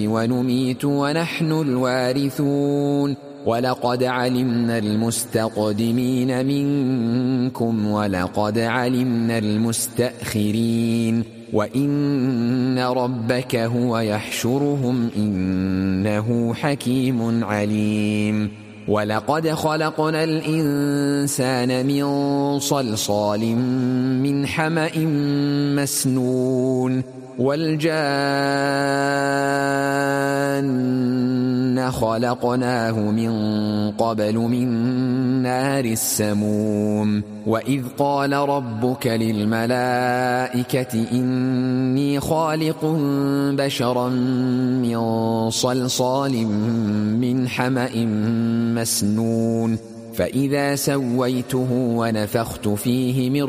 ونميت ونحن الوارثون ولقد علمنا المستقدمين منكم ولقد علمنا المستأخرين وإن ربك هو يحشرهم إنه حكيم عليم ولقد خلقنا الإنسان من صلصال من حمأ مسنون والجان خلقناه من قبل من نار السموم وإذ قال ربك للملائكة إني خالق بشرا من صلصال من حمأ مسنون فإذا سويته ونفخت فيه من